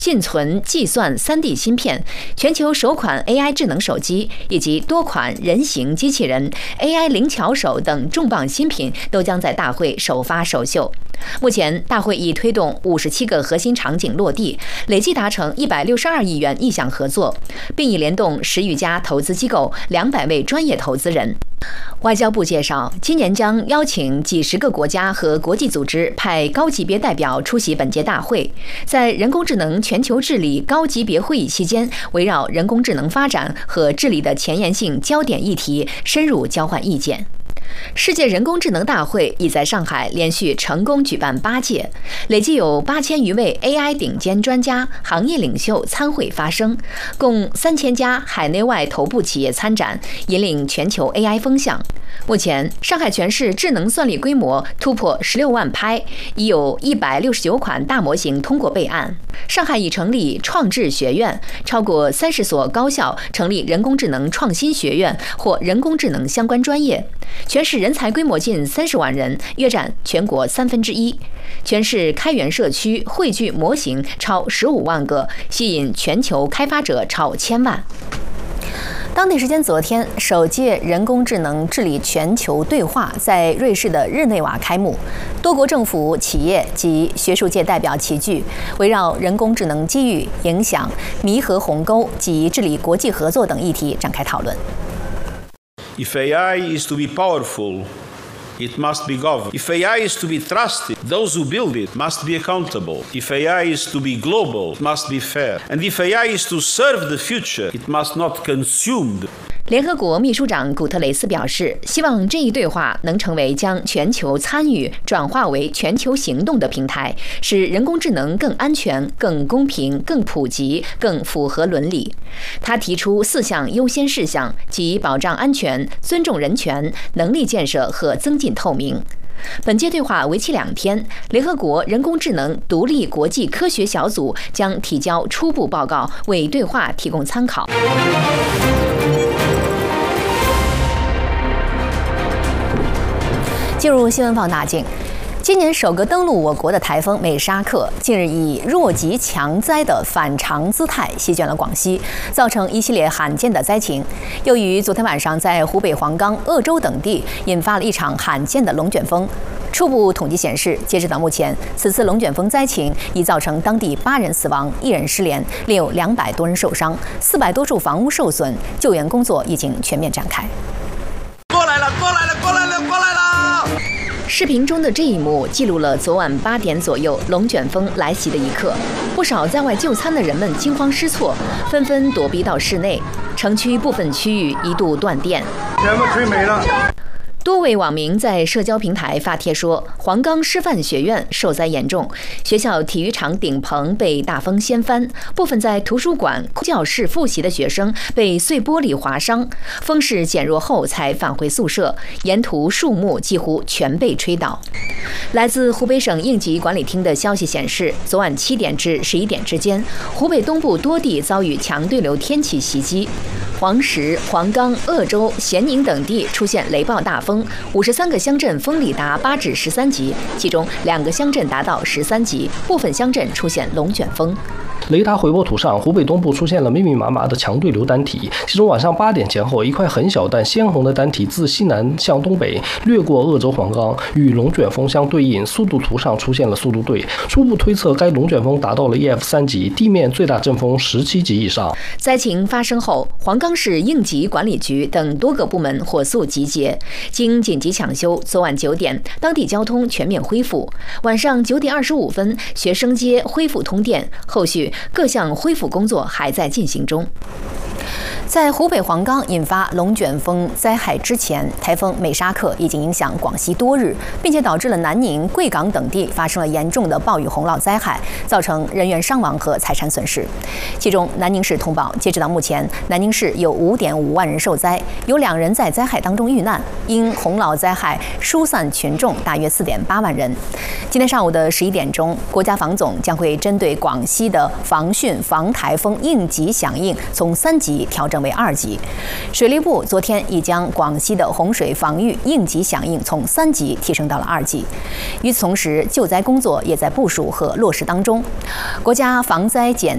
进存计算 3D 芯片、全球首款 AI 智能手机以及多款人形机器人、AI 灵巧手等重磅新品都将在大会首发首秀。目前，大会已推动57个核心场景落地，累计达成162亿元意向合作，并已联动10余家投资机构、200位专业投资人。外交部介绍，今年将邀请几十个国家和国际组织派高级别代表出席本届大会，在人工智能全球治理高级别会议期间，围绕人工智能发展和治理的前沿性焦点议题深入交换意见。世界人工智能大会已在上海连续成功举办8届，累计有8000余位 AI 顶尖专家、行业领袖参会发声，共3000家海内外头部企业参展，引领全球 AI 风向。目前，上海全市智能算力规模突破16万拍，已有169款大模型通过备案。上海已成立创智学院，超过30所高校成立人工智能创新学院或人工智能相关专业。全市人才规模近30万人，约占全国1/3。全市开源社区汇聚模型超15万个，吸引全球开发者超1000万。当地时间昨天，首届人工智能治理全球对话在瑞士的日内瓦开幕，多国政府、企业及学术界代表齐聚，围绕人工智能机遇、影响、弥合鸿沟及治理国际合作等议题展开讨论。 If AI is to be powerful, it must be governed. If AI is to be trusted, those who build it must be accountable. If AI is to be global, it must be fair. And if AI is to serve the future, it must not consume the 联合国秘书长古特雷斯表示，希望这一对话能成为将全球参与转化为全球行动的平台，使人工智能更安全、更公平、更普及、更符合伦理。他提出4项优先事项，即保障安全、尊重人权、能力建设和增进透明。本届对话为期2天，联合国人工智能独立国际科学小组将提交初步报告，为对话提供参考。进入新闻放大镜，今年首个登陆我国的台风美沙克，近日以弱极强灾的反常姿态席卷了广西，造成一系列罕见的灾情。又于昨天晚上在湖北黄冈、鄂州等地引发了一场罕见的龙卷风。初步统计显示，截止到目前，此次龙卷风灾情已造成当地8人死亡、1人失联，另有200多人受伤，400多处房屋受损，救援工作已经全面展开。 过来了！ 视频中的这一幕记录了昨晚8点左右龙卷风来袭的一刻，不少在外就餐的人们惊慌失措，纷纷躲避到室内，城区部分区域一度断电。 全部吹没了。 多位网民在社交平台发帖说，黄冈师范学院受灾严重，学校体育场顶棚被大风掀翻，部分在图书馆、教室复习的学生被碎玻璃划伤，风势减弱后才返回宿舍，沿途树木几乎全被吹倒。来自湖北省应急管理厅的消息显示，昨晚7点至11点之间，湖北东部多地遭遇强对流天气袭击，黄石、黄冈、鄂州、咸宁等地出现雷暴大风，53个乡镇风力达8至13级，其中2个乡镇达到13级，部分乡镇出现龙卷风。 雷达回波图上，湖北东部出现了密密麻麻的强对流单体，其中晚上8点前后，一块很小但鲜红的单体自西南向东北掠过鄂州黄冈，与龙卷风相对应，速度图上出现了速度对。初步推测，该龙卷风达到了 EF3级，地面最大阵风17级以上。 灾情发生后，黄冈市应急管理局等多个部门火速集结，经紧急抢修，昨晚9点，当地交通全面恢复。晚上9点25分，学生街恢复通电，后续各项恢复工作还在进行中。在湖北黄冈引发龙卷风灾害之前，台风美沙克已经影响广西多日，并且导致了南宁、贵港等地发生了严重的暴雨洪涝灾害，造成人员伤亡和财产损失。其中，南宁市通报，截止到目前，南宁市有5.5万人受灾，有2人在灾害当中遇难，因洪涝灾害疏散群众大约4.8万人。今天上午的11点钟，国家防总将会针对广西的防汛防台风应急响应从3级调整为2级。水利部昨天已将广西的洪水防御应急响应从3级提升到了2级。与此同时，救灾工作也在部署和落实当中。国家防灾减